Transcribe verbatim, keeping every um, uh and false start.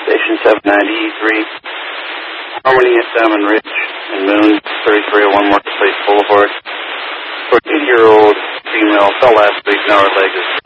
Station seven ninety-three, Harmony at Diamond Ridge and Moon, thirty-three oh one Marketplace Boulevard. For an eighty-year-old female, fell last week, now her leg is